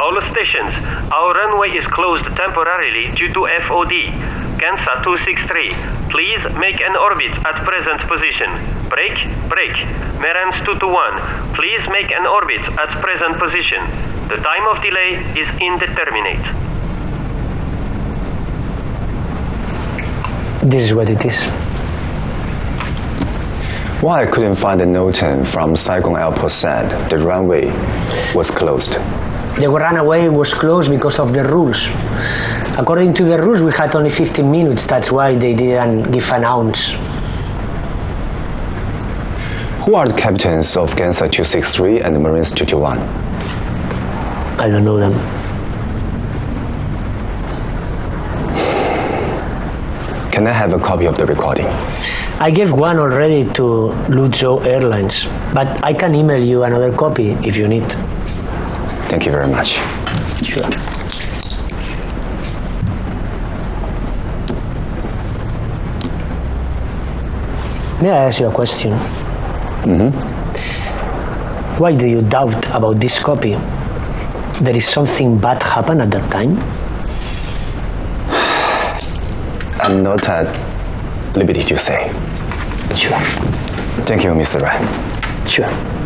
All stations, our runway is closed temporarily due to FOD. Gansa 263, please make an orbit at present position. Break. Merans 221, please make an orbit at present position. The time of delay is indeterminate. This is what it is. Why I couldn't find a note from Saigon Airport said the runway was closed. The runway was closed because of the rules. According to the rules, we had only 15 minutes. That's why they didn't give an ounce. Who are the captains of Gansa 263 and Marines 221? I don't know them. Can I have a copy of the recording? I gave one already to Luzhou Airlines, but I can email you another copy if you need. Thank you very much. Sure. May I ask you a question? Why do you doubt about this copy? There is something bad happened at that time? I'm not at liberty to say. Sure. Thank you, Mr. Rai. Sure.